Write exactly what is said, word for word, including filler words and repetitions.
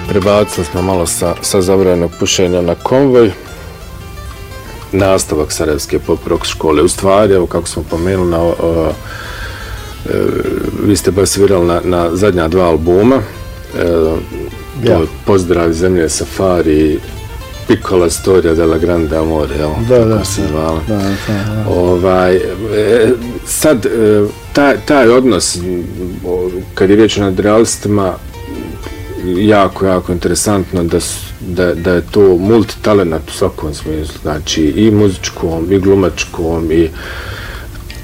prebacili smo malo sa, sa zabranjenog pušenja na konvoj. Nastavak Sarajevske pop rock škole. U stvari, evo kako smo pomenuli, na, o, o, e, vi ste baš svirali na, na zadnja dva albuma. E, to je Pozdrav zemlje Safari, Piccola Storia della Grande Amore, evo, da, kako da, se zvala. Da, da, da. Ovaj, e, sad, e, taj, taj odnos, kad je riječ o nadrealistima, jako, jako interesantno da, da, da je to multitalenat u svakom smislu, znači i muzičkom, i glumačkom, i